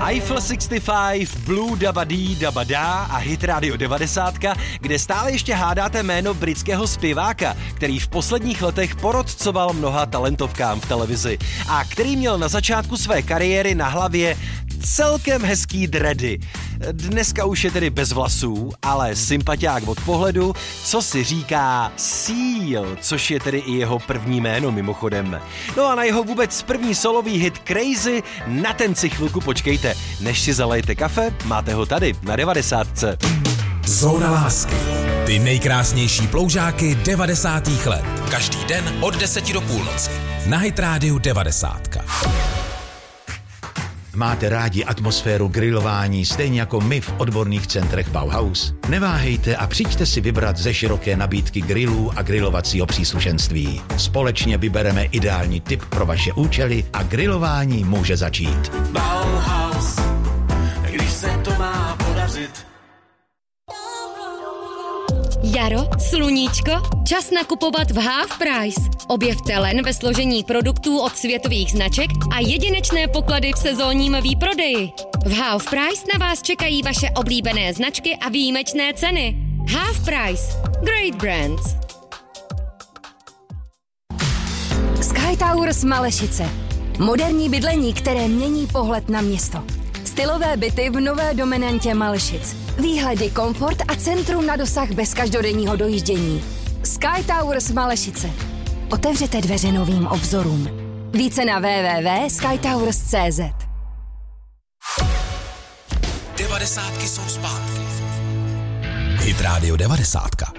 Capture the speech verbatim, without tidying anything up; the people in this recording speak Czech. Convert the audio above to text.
Eiffel šedesát pět, Blue Dabadee Dabada a Hit Radio devadesát, kde stále ještě hádáte jméno britského zpěváka, který v posledních letech porodcoval mnoha talentovkám v televizi a který měl na začátku své kariéry na hlavě celkem hezký dready. Dneska už je tedy bez vlasů, ale sympatiák od pohledu, co si říká Seal, což je tedy i jeho první jméno mimochodem. No a na jeho vůbec první solový hit Crazy, na ten si chvilku počkejte. Než si zalejte kafe, máte ho tady na devadesátce. Zóna lásky. Ty nejkrásnější ploužáky devadesátých let. Každý den od deseti do půlnoci. Na Hit Radio devadesátka. Máte rádi atmosféru grilování stejně jako my v odborných centrech Bauhaus? Neváhejte a přijďte si vybrat ze široké nabídky grillů a grilovacího příslušenství. Společně vybereme ideální tip pro vaše účely a grilování může začít. Bauhaus, když se to má podařit. Jaro, sluníčko, čas nakupovat v Half Price. Objevte len ve složení produktů od světových značek a jedinečné poklady v sezónním výprodeji. V Half Price na vás čekají vaše oblíbené značky a výjimečné ceny. Half Price. Great brands. Sky Towers Malešice. Moderní bydlení, které mění pohled na město. Stylové byty v nové dominantě Malešic. Výhledy, komfort a centrum na dosah bez každodenního dojíždění. Sky Towers Malešice. Otevřete dveře novým obzorům. Více na w w w tečka sky towers tečka c z. Devadesátky jsou zpátky. Hit Radio devadesátka.